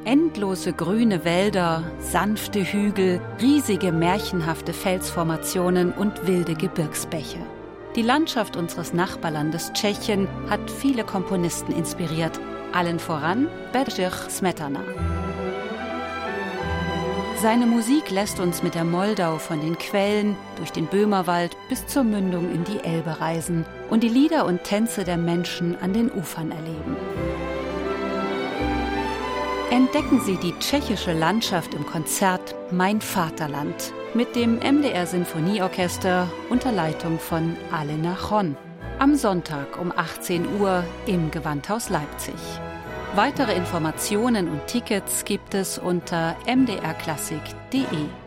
Endlose grüne Wälder, sanfte Hügel, riesige märchenhafte Felsformationen und wilde Gebirgsbäche. Die Landschaft unseres Nachbarlandes Tschechien hat viele Komponisten inspiriert, allen voran Bedřich Smetana. Seine Musik lässt uns mit der Moldau von den Quellen durch den Böhmerwald bis zur Mündung in die Elbe reisen und die Lieder und Tänze der Menschen an den Ufern erleben. Entdecken Sie die tschechische Landschaft im Konzert Mein Vaterland mit dem MDR Sinfonieorchester unter Leitung von Alena Chon am Sonntag um 18 Uhr im Gewandhaus Leipzig. Weitere Informationen und Tickets gibt es unter mdrklassik.de.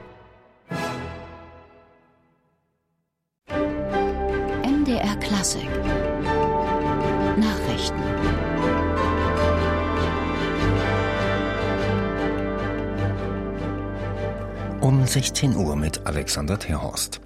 MDR Klassik Nachrichten. Um 16 Uhr mit Alexander Terhorst.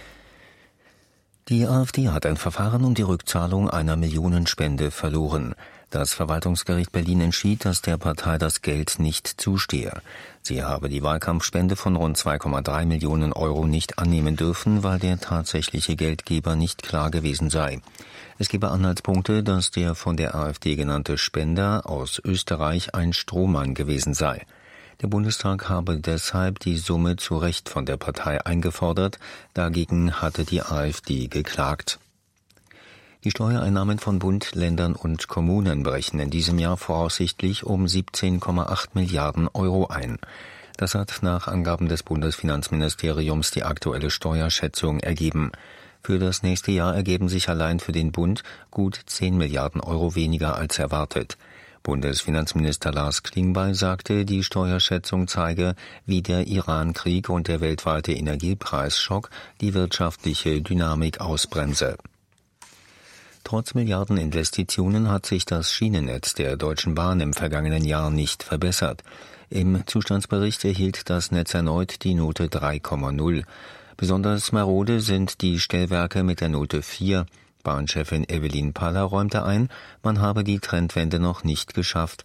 Die AfD hat ein Verfahren um die Rückzahlung einer Millionenspende verloren. Das Verwaltungsgericht Berlin entschied, dass der Partei das Geld nicht zustehe. Sie habe die Wahlkampfspende von rund 2,3 Millionen Euro nicht annehmen dürfen, weil der tatsächliche Geldgeber nicht klar gewesen sei. Es gebe Anhaltspunkte, dass der von der AfD genannte Spender aus Österreich ein Strohmann gewesen sei. Der Bundestag habe deshalb die Summe zu Recht von der Partei eingefordert. Dagegen hatte die AfD geklagt. Die Steuereinnahmen von Bund, Ländern und Kommunen brechen in diesem Jahr voraussichtlich um 17,8 Milliarden Euro ein. Das hat nach Angaben des Bundesfinanzministeriums die aktuelle Steuerschätzung ergeben. Für das nächste Jahr ergeben sich allein für den Bund gut 10 Milliarden Euro weniger als erwartet. Bundesfinanzminister Lars Klingbeil sagte, die Steuerschätzung zeige, wie der Iran-Krieg und der weltweite Energiepreisschock die wirtschaftliche Dynamik ausbremse. Trotz Milliardeninvestitionen hat sich das Schienennetz der Deutschen Bahn im vergangenen Jahr nicht verbessert. Im Zustandsbericht erhielt das Netz erneut die Note 3,0. Besonders marode sind die Stellwerke mit der Note 4. Bahnchefin Evelyn Paller räumte ein, man habe die Trendwende noch nicht geschafft.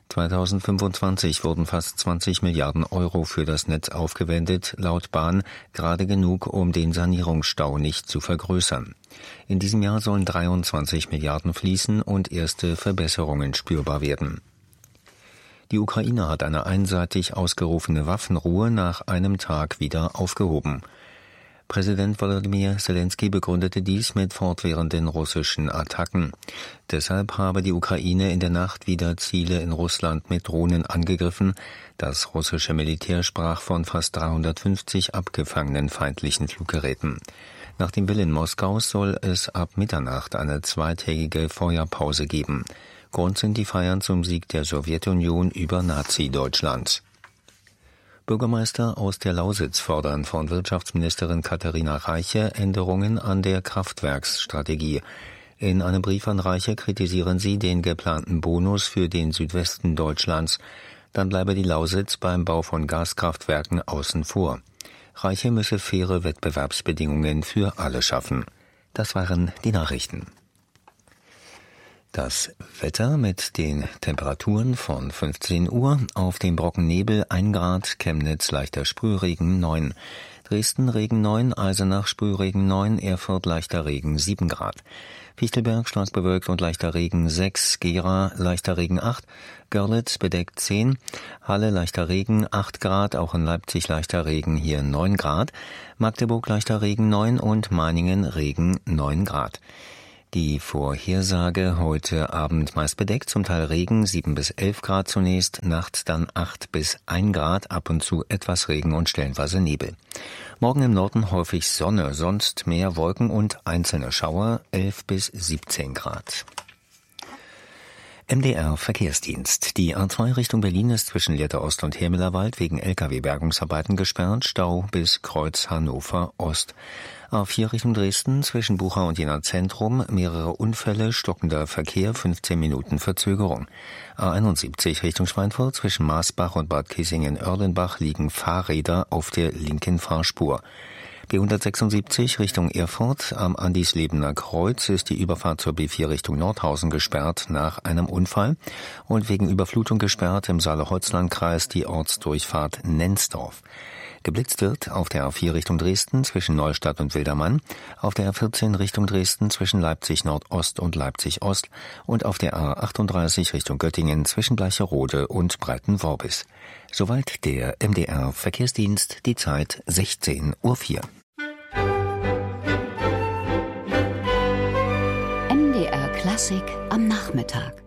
2025 wurden fast 20 Milliarden Euro für das Netz aufgewendet, laut Bahn gerade genug, um den Sanierungsstau nicht zu vergrößern. In diesem Jahr sollen 23 Milliarden fließen und erste Verbesserungen spürbar werden. Die Ukraine hat eine einseitig ausgerufene Waffenruhe nach einem Tag wieder aufgehoben. Präsident Volodymyr Zelensky begründete dies mit fortwährenden russischen Attacken. Deshalb habe die Ukraine in der Nacht wieder Ziele in Russland mit Drohnen angegriffen. Das russische Militär sprach von fast 350 abgefangenen feindlichen Fluggeräten. Nach dem Willen Moskaus soll es ab Mitternacht eine zweitägige Feuerpause geben. Grund sind die Feiern zum Sieg der Sowjetunion über Nazi-Deutschland. Bürgermeister aus der Lausitz fordern von Wirtschaftsministerin Katharina Reiche Änderungen an der Kraftwerksstrategie. In einem Brief an Reiche kritisieren sie den geplanten Bonus für den Südwesten Deutschlands. Dann bleibe die Lausitz beim Bau von Gaskraftwerken außen vor. Reiche müsse faire Wettbewerbsbedingungen für alle schaffen. Das waren die Nachrichten. Das Wetter mit den Temperaturen von 15 Uhr, auf dem Brocken Nebel 1 Grad, Chemnitz leichter Sprühregen 9, Dresden Regen 9, Eisenach Sprühregen 9, Erfurt leichter Regen 7 Grad, Fichtelberg stark bewölkt und leichter Regen 6, Gera leichter Regen 8, Görlitz bedeckt 10, Halle leichter Regen 8 Grad, auch in Leipzig leichter Regen hier 9 Grad, Magdeburg leichter Regen 9 und Meiningen Regen 9 Grad. Die Vorhersage heute Abend meist bedeckt, zum Teil Regen, 7 bis 11 Grad zunächst, nachts dann 8 bis 1 Grad, ab und zu etwas Regen und stellenweise Nebel. Morgen im Norden häufig Sonne, sonst mehr Wolken und einzelne Schauer, 11 bis 17 Grad. MDR Verkehrsdienst. Die A2 Richtung Berlin ist zwischen Lehrter Ost und Hermelerwald wegen Lkw-Bergungsarbeiten gesperrt, Stau bis Kreuz Hannover Ost. A4 Richtung Dresden zwischen Bucha und Jena Zentrum, mehrere Unfälle, stockender Verkehr, 15 Minuten Verzögerung. A71 Richtung Schweinfurt zwischen Maasbach und Bad Kissingen-Oerlenbach liegen Fahrräder auf der linken Fahrspur. B176 Richtung Erfurt am Andislebener Kreuz ist die Überfahrt zur B4 Richtung Nordhausen gesperrt nach einem Unfall und wegen Überflutung gesperrt im Saale-Holzland-Kreis die Ortsdurchfahrt Nenzdorf. Geblitzt wird auf der A4 Richtung Dresden zwischen Neustadt und Wildermann, auf der A14 Richtung Dresden zwischen Leipzig Nordost und Leipzig Ost und auf der A38 Richtung Göttingen zwischen Bleicherode und Breitenworbis. Soweit der MDR Verkehrsdienst, die Zeit 16:04 Uhr. MDR Klassik am Nachmittag.